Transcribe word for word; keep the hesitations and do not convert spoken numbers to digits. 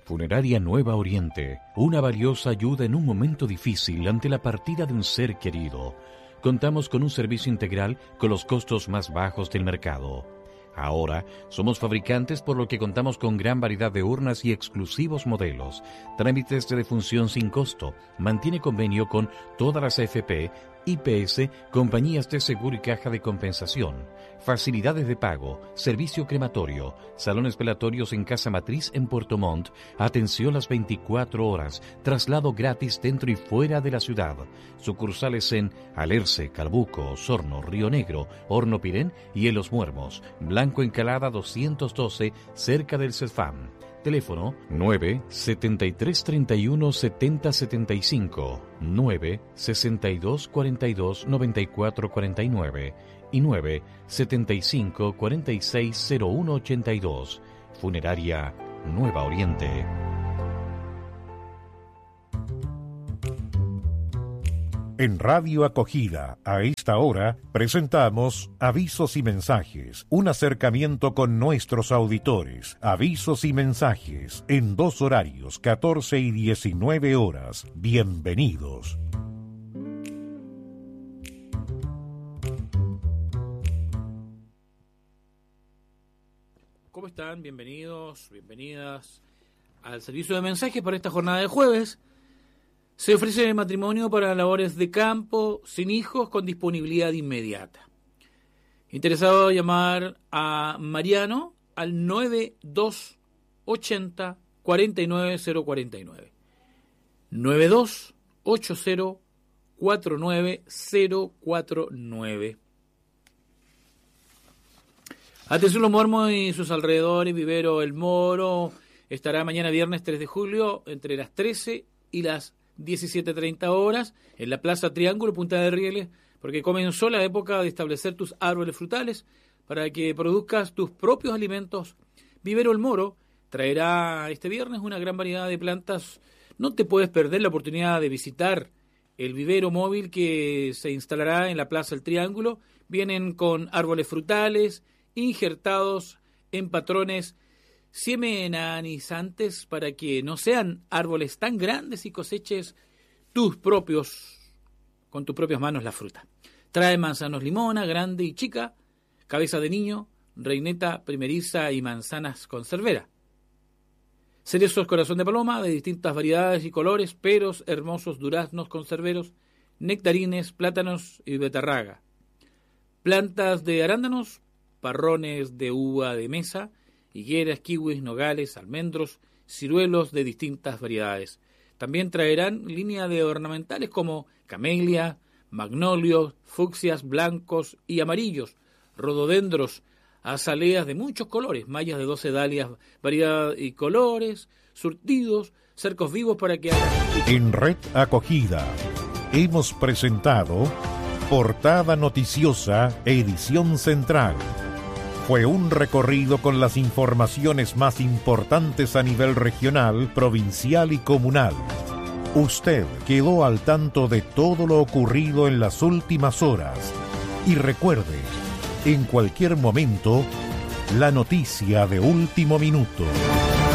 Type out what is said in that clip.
Funeraria Nueva Oriente, una valiosa ayuda en un momento difícil ante la partida de un ser querido. Contamos con un servicio integral con los costos más bajos del mercado. Ahora somos fabricantes, por lo que contamos con gran variedad de urnas y exclusivos modelos. Trámites de defunción sin costo. Mantiene convenio con todas las A F P, I P S, compañías de seguro y caja de compensación. Facilidades de pago, servicio crematorio, salones velatorios en Casa Matriz en Puerto Montt, atención las veinticuatro horas, traslado gratis dentro y fuera de la ciudad. Sucursales en Alerce, Calbuco, Osorno, Río Negro, Horno Pirén y en Los Muermos. Blanco Encalada doscientos doce, cerca del CEFAM. Teléfono nueve setenta y tres treinta y uno setenta setenta y cinco, nueve sesenta y dos cuarenta y dos noventa y cuatro cuarenta y nueve y nueve setenta y cinco cuarenta y seis cero uno ochenta y dos. Funeraria Nueva Oriente. En Radio Acogida, a esta hora, presentamos Avisos y Mensajes, un acercamiento con nuestros auditores. Avisos y mensajes, en dos horarios, catorce y diecinueve horas. Bienvenidos. ¿Cómo están? Bienvenidos, bienvenidas al servicio de mensajes para esta jornada de jueves. Se ofrece matrimonio para labores de campo, sin hijos, con disponibilidad inmediata. Interesado en llamar a Mariano al nueve dos ochenta cuarenta y nueve cero cuarenta y nueve. nueve dos ochenta cuarenta y nueve cero cuarenta y nueve. Atención Los Muermos y sus alrededores. Vivero El Moro estará mañana viernes tres de julio entre las trece y las diecisiete treinta horas en la Plaza Triángulo, Punta de Rieles, porque comenzó la época de establecer tus árboles frutales para que produzcas tus propios alimentos. Vivero El Moro traerá este viernes una gran variedad de plantas. No te puedes perder la oportunidad de visitar el vivero móvil que se instalará en la Plaza del Triángulo. Vienen con árboles frutales injertados en patrones siemenanizantes para que no sean árboles tan grandes y coseches tus propios, con tus propias manos la fruta. Trae manzanos limona, grande y chica, cabeza de niño, reineta primeriza y manzanas conservera. Cerezos corazón de paloma de distintas variedades y colores, peros hermosos, duraznos conserveros, nectarines, plátanos y betarraga. Plantas de arándanos, parrones de uva de mesa, higueras, kiwis, nogales, almendros, ciruelos de distintas variedades. También traerán línea de ornamentales como camelia, magnolios, fucsias blancos y amarillos, rododendros, azaleas de muchos colores, mallas de doce dalias, variedad y colores, surtidos, cercos vivos para que hagan... En Red Acogida hemos presentado Portada Noticiosa, edición central. Fue un recorrido con las informaciones más importantes a nivel regional, provincial y comunal. Usted quedó al tanto de todo lo ocurrido en las últimas horas. Y recuerde, en cualquier momento, la noticia de último minuto.